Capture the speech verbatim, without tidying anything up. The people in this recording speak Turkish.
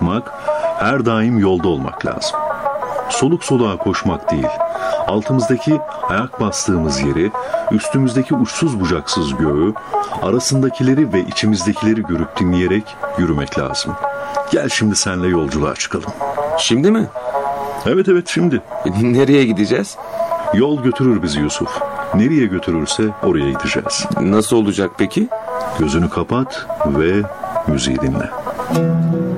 koşmak, her daim yolda olmak lazım. Soluk soluğa koşmak değil, altımızdaki ayak bastığımız yeri, üstümüzdeki uçsuz bucaksız göğü, arasındakileri ve içimizdekileri görüp dinleyerek yürümek lazım. Gel şimdi senle yolculuğa çıkalım. Şimdi mi? Evet evet şimdi. Nereye gideceğiz? Yol götürür bizi Yusuf. Nereye götürürse oraya gideceğiz. Nasıl olacak peki? Gözünü kapat ve müziği dinle.